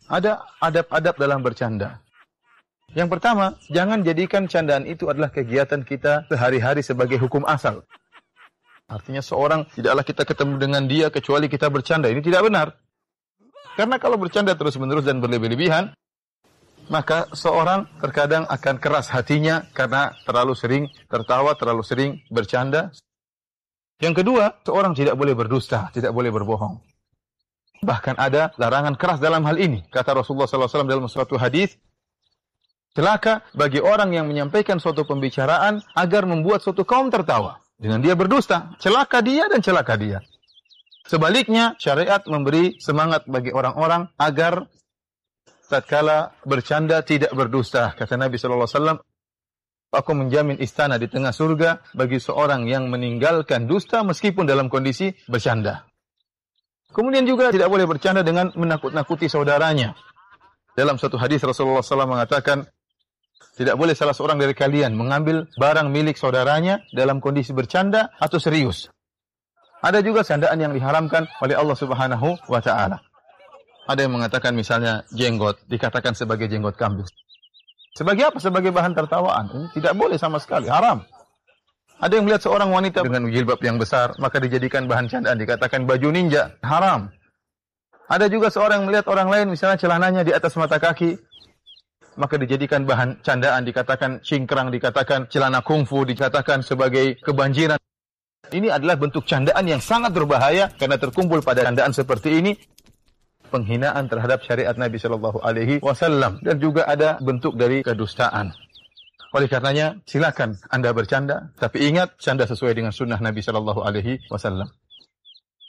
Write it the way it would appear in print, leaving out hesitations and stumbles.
Ada adab-adab dalam bercanda. Yang pertama, jangan jadikan candaan itu adalah kegiatan kita sehari-hari sebagai hukum asal. Artinya seorang tidaklah kita ketemu dengan dia kecuali kita bercanda. Ini tidak benar. Karena kalau bercanda terus-menerus dan berlebih-lebihan, maka seorang terkadang akan keras hatinya karena terlalu sering tertawa, terlalu sering bercanda. Yang kedua, seorang tidak boleh berdusta, tidak boleh berbohong. Bahkan ada larangan keras dalam hal ini. Kata Rasulullah SAW dalam suatu hadis, celaka bagi orang yang menyampaikan suatu pembicaraan agar membuat suatu kaum tertawa. Dengan dia berdusta, celaka dia dan celaka dia. Sebaliknya, syariat memberi semangat bagi orang-orang agar tatkala bercanda tidak berdusta. Kata Nabi SAW, aku menjamin istana di tengah surga bagi seorang yang meninggalkan dusta meskipun dalam kondisi bercanda. Kemudian juga tidak boleh bercanda dengan menakut-nakuti saudaranya. Dalam suatu hadis Rasulullah SAW mengatakan, tidak boleh salah seorang dari kalian mengambil barang milik saudaranya dalam kondisi bercanda atau serius. Ada juga candaan yang diharamkan oleh Allah Subhanahu wa Ta'ala. Ada yang mengatakan misalnya jenggot dikatakan sebagai jenggot kambing. Sebagai apa? Sebagai bahan tertawaan. Ini tidak boleh sama sekali, haram. Ada yang melihat seorang wanita dengan jilbab yang besar, maka dijadikan bahan candaan, dikatakan baju ninja, haram. Ada juga seorang yang melihat orang lain, misalnya celananya di atas mata kaki, maka dijadikan bahan candaan, dikatakan cingkrang, dikatakan celana kungfu, dikatakan sebagai kebanjiran. Ini adalah bentuk candaan yang sangat berbahaya, karena terkumpul pada candaan seperti ini, penghinaan terhadap syariat Nabi Shallallahu Alaihi Wasallam, dan juga ada bentuk dari kedustaan. Oleh karenanya, silakan Anda bercanda, tapi ingat canda sesuai dengan sunnah Nabi Shallallahu Alaihi Wasallam.